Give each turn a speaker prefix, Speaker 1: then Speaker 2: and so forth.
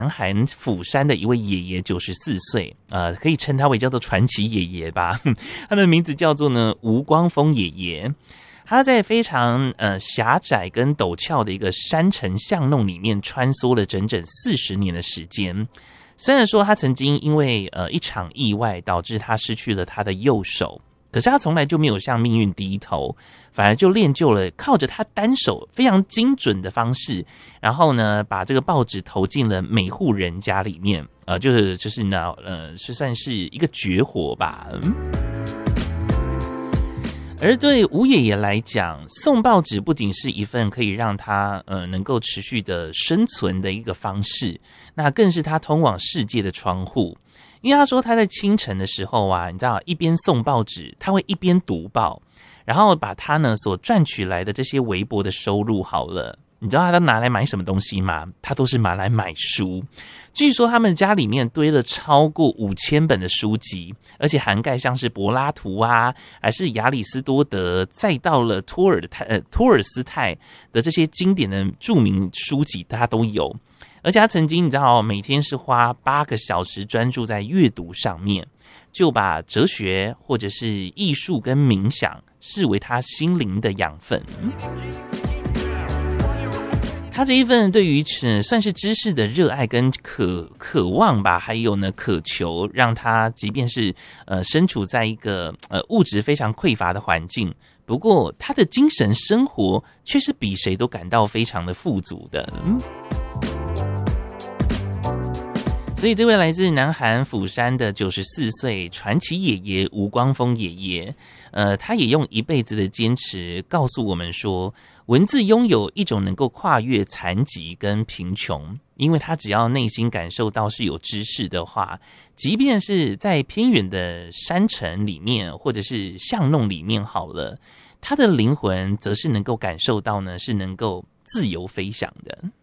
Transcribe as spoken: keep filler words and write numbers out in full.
Speaker 1: 南韩釜山的一位爷爷，九十四岁，呃，可以称他为叫做传奇爷爷吧。他的名字叫做呢吴光峰爷爷。他在非常呃狭窄跟陡峭的一个山城巷弄里面穿梭了整整四十年的时间。虽然说他曾经因为呃一场意外导致他失去了他的右手，可是他从来就没有向命运低头，反而就练就了靠着他单手非常精准的方式，然后呢把这个报纸投进了每户人家里面，呃，就是就是呢呃是算是一个绝活吧。而对吴爷爷来讲，送报纸不仅是一份可以让他呃能够持续的生存的一个方式，那更是他通往世界的窗户。因为他说他在清晨的时候啊，你知道一边送报纸，他会一边读报，然后把他呢所赚取来的这些微薄的收入好了，你知道他都拿来买什么东西吗？他都是拿来买书。据说他们家里面堆了超过五千本的书籍，而且涵盖像是柏拉图啊，还是亚里士多德，再到了托尔泰呃托尔斯泰的这些经典的著名书籍，他都有。而且他曾经你知道每天是花八个小时专注在阅读上面，就把哲学或者是艺术跟冥想视为他心灵的养分。他这一份对于算是知识的热爱跟渴渴望吧，还有呢渴求，让他即便是呃身处在一个呃物质非常匮乏的环境，不过他的精神生活却是比谁都感到非常的富足的。嗯，所以这位来自南韩釜山的九十四岁传奇爷爷吴光峰爷爷，呃，他也用一辈子的坚持告诉我们说，文字拥有一种能够跨越残疾跟贫穷，因为他只要内心感受到是有知识的话，即便是在偏远的山城里面或者是巷弄里面好了，他的灵魂则是能够感受到呢，是能够自由飞翔的。